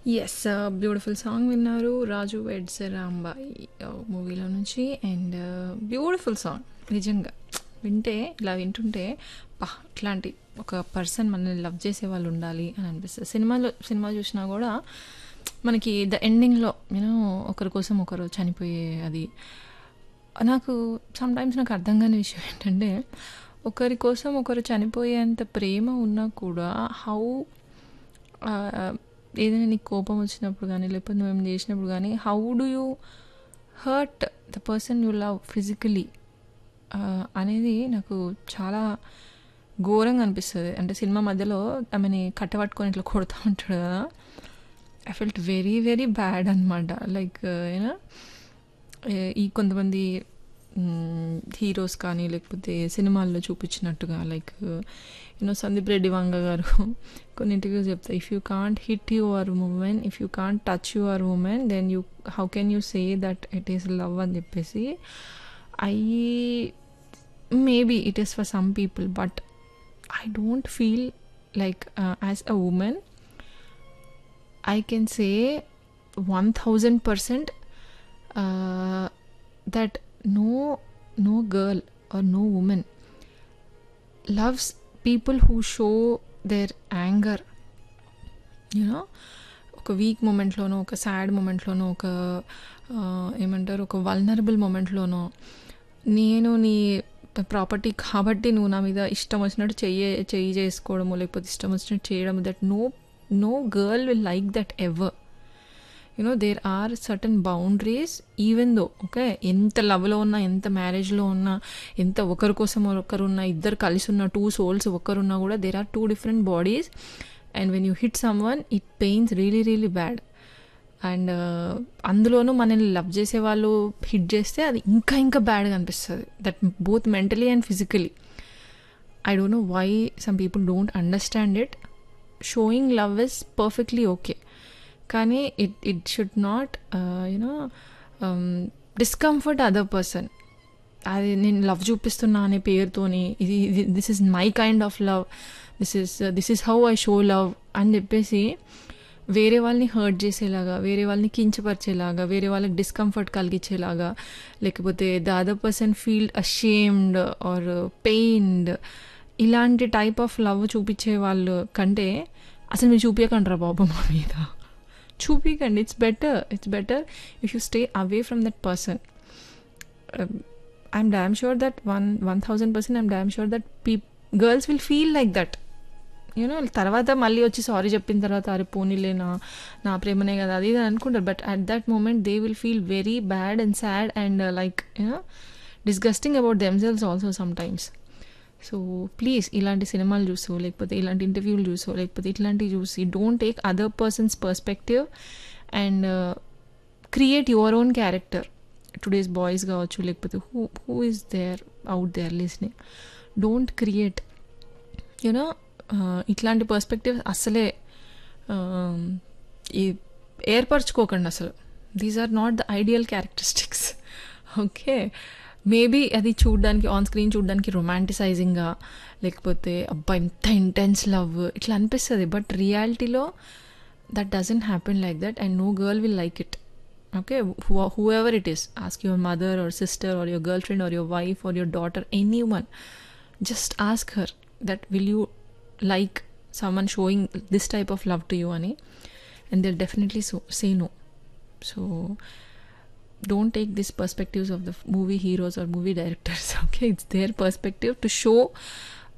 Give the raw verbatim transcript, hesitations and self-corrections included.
Yes. Beautiful song విన్నారు. 'రాజు weds Rambai' మూవీలో నుంచి. అండ్ బ్యూటిఫుల్ సాంగ్ నిజంగా. వింటే ఇలా వింటుంటే అబ్బా! ఇట్లాంటి ఒక పర్సన్ మనల్ని లవ్ చేసే వాళ్ళు ఉండాలి అని అనిపిస్తది. సినిమాలో సినిమా చూసినా కూడా మనకి ద ఎండింగ్‌లో యూనో ఒకరి కోసం ఒకరు చనిపోయే అది నాకు సమ్‌టైమ్స్ నాకు అర్థం కాని విషయం ఏంటంటే ఒకరి కోసం ఒకరు చనిపోయేంత ప్రేమ ఉన్నా కూడా హౌ ఆహ్, ఏదైనా నీకు కోపం వచ్చినప్పుడు గానీ, లేకపోతే నువ్వేమైనా చేసినప్పుడు గానీ, how do you hurt the person you love physically ఆహ్, అనేది నాకు చాలా ఘోరంగా అనిపిస్తది. అంటే సినిమా మధ్యలో ఆమెని కట్టపట్టుకొని ఇట్లా కొడతా ఉంటాడు కదా! I felt very very bad అనమాట. లైక్ యూనో ఈ కొంతమంది హ్మ్, హీరోస్ కానీ లేకపోతే సినిమాల్లో చూపించినట్టుగా లైక్ యూనో సందీప్ రెడ్డి వంగ గారు కొన్ని ఇంటర్వ్యూస్ చెప్తారు. If you can't hit your women, if you can't touch your women, then you how can you say that it is love అని చెప్పేసి. I maybe it is for some people but I don't feel like as a women I can say one thousand percent uh, that no no girl or no woman loves people who show their anger. You know, ఒక week మూమెంట్లోనో ఒక sad మూమెంట్లోనో ఒక ఏమంటారు ఒక vulnerable మూమెంట్లోనో నేను నీ property కాబట్టి నువ్వు నా మీద ఇష్టం వచ్చినట్టు చెయ్యి చెయ్యి చేసుకోవడము లేకపోతే ఇష్టం వచ్చినట్టు చేయడం, that no no girl will like that ever. You know, there are certain boundaries even though okay ఎంత లవ్లో ఉన్నా ఎంత మ్యారేజ్లో ఉన్నా ఎంత ఒకరి కోసం ఒకరు ఉన్నా ఇద్దరు కలిసి ఉన్న టూ సోల్స్ ఒకరున్నా కూడా there are two different bodies and when you hit someone it pains really really bad. And అందులోనూ మనల్ని లవ్ చేసే వాళ్ళు హిట్ చేస్తే అది ఇంకా ఇంకా బ్యాడ్గా అనిపిస్తుంది, that both mentally and physically. I don't know why some people don't understand it. Sowing love is perfectly okay, కానీ it it should not you know discomfort other person. అది నేను లవ్ చూపిస్తున్నా అనే పేరుతోని ఇది this is my kind of love, this is this is how I show love అని చెప్పేసి వేరే వాళ్ళని హర్ట్ చేసేలాగా, వేరే వాళ్ళని కించపరిచేలాగా, వేరే వాళ్ళకి డిస్కంఫర్ట్ కలిగించేలాగా, లేకపోతే the other person feel ashamed are pained, ఇలాంటి టైప్ ఆఫ్ లవ్ చూపించే వాళ్ళు కంటే అసలు మీరు చూపించకండి బాబు మా మీద, చూపించకండి. It's better it's better if you stay away from that person. I'm damn sure that one one thousand percent I'm damn sure that P girls will feel like that. You know తర్వాత మళ్ళీ వచ్చి సారీ చెప్పిన తర్వాత అరే పోనీలే నా నా ప్రేమనే కదా అది ఇది అనుకుంటారు, but at that moment they will feel very bad and sad and like you know disgusting about themselves also some times. So please ఇలాంటి సినిమాలు చూసో లేకపోతే ఇలాంటి ఇంటర్వ్యూలు చూసో లేకపోతే ఇట్లాంటివి చూసి don't take other persons perspective and create your own character. Today's boys కావచ్చు లేకపోతే who who is there out there listening, don't create you know ఇట్లాంటి పర్స్పెక్టివ్ అసలే ఏర్పరచుకోకండి అసలు. These are not the ideal characteristics. Okay, maybe అది చూడడానికి on screen చూడడానికి రొమాంటిసైజింగ్గా లేకపోతే అబ్బా ఇంత ఇంటెన్స్ లవ్ ఇట్లా అనిపిస్తుంది, బట్ రియాలిటీలో that doesn't happen like that and no girl will like it. Okay, who ever it is, ask your mother are sister are your girl friend or your wife or your daughter, any one, just ask her that will you like someone showing this type of love to you ani, and they'll definitely so, say no. So don't take these perspectives of the movie heroes or movie directors. Okay, it's their perspective to show